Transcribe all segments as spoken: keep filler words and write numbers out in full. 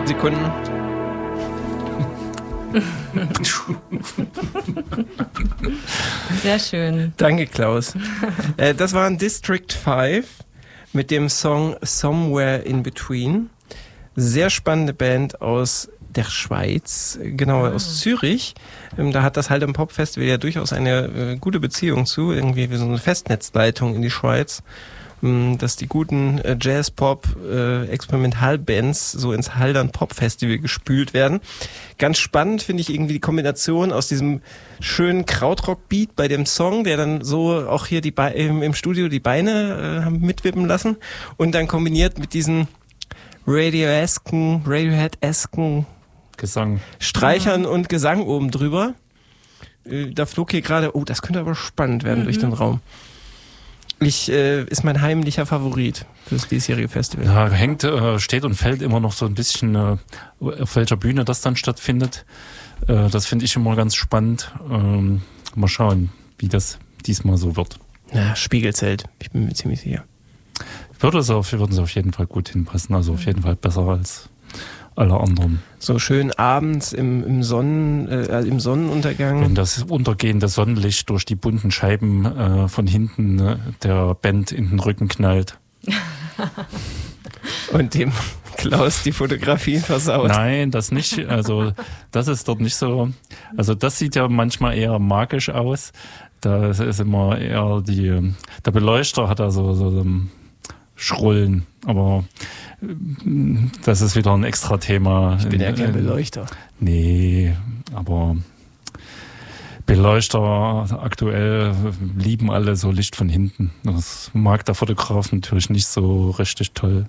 Sekunden. Sehr schön. Danke, Klaus. äh, das waren District fünf mit dem Song Somewhere in Between. Sehr spannende Band aus der Schweiz, genauer ah. aus Zürich. Ähm, da hat das Halt im Pop Festival ja durchaus eine äh, gute Beziehung zu, irgendwie wie so eine Festnetzleitung in die Schweiz, ähm, dass die guten äh, Jazz, Pop, äh, Experimentalbands so ins Haldern Pop Festival gespült werden. Ganz spannend finde ich irgendwie die Kombination aus diesem schönen Krautrock-Beat bei dem Song, der dann so auch hier die Be- im, im Studio die Beine äh, haben mitwippen lassen und dann kombiniert mit diesen Radio-esken, Radiohead-esken Gesang. Streichern mhm. und Gesang oben drüber. Da flog hier gerade, oh, das könnte aber spannend werden mhm. durch den Raum. Ich, äh, ist mein heimlicher Favorit fürs diesjährige Festival. Ja, hängt, äh, steht und fällt immer noch so ein bisschen, äh, auf welcher Bühne das dann stattfindet. Äh, das finde ich immer ganz spannend. Ähm, mal schauen, wie das diesmal so wird. Ja, Spiegelzelt, ich bin mir ziemlich sicher. Würde es auf, würden sie auf jeden Fall gut hinpassen, also auf jeden Fall besser als alle anderen. So schön abends im, im, Sonnen, äh, im Sonnenuntergang. Wenn das untergehende Sonnenlicht durch die bunten Scheiben äh, von hinten äh, der Band in den Rücken knallt. Und dem Klaus die Fotografien versaut. Nein, das nicht. Also das ist dort nicht so. Also das sieht ja manchmal eher magisch aus. Da ist immer eher die, der Beleuchter hat da so, so, so Schrullen, aber das ist wieder ein extra Thema. Ich bin ja kein Beleuchter. Nee, aber Beleuchter aktuell lieben alle so Licht von hinten. Das mag der Fotograf natürlich nicht so richtig toll.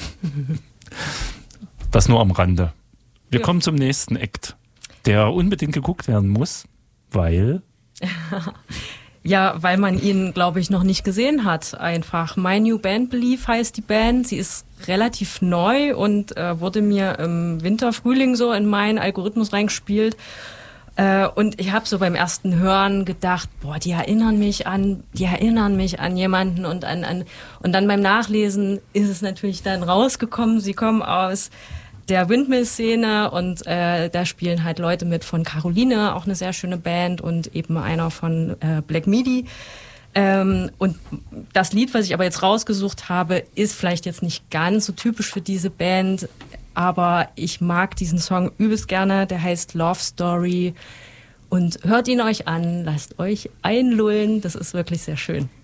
Das nur am Rande. Wir ja. kommen zum nächsten Act, der unbedingt geguckt werden muss, weil... Ja, weil man ihn, glaube ich, noch nicht gesehen hat einfach. My New Band Belief heißt die Band. Sie ist relativ neu und äh, wurde mir im Winter, Frühling so in meinen Algorithmus reingespielt. Äh, und ich habe so beim ersten Hören gedacht, boah, die erinnern mich an, die erinnern mich an jemanden und an, an und dann beim Nachlesen ist es natürlich dann rausgekommen. Sie kommen aus der Windmill-Szene und äh, da spielen halt Leute mit von Caroline, auch eine sehr schöne Band, und eben einer von äh, Black Midi. Ähm, und das Lied, was ich aber jetzt rausgesucht habe, ist vielleicht jetzt nicht ganz so typisch für diese Band, aber ich mag diesen Song übelst gerne. Der heißt Love Story und hört ihn euch an, lasst euch einlullen, das ist wirklich sehr schön.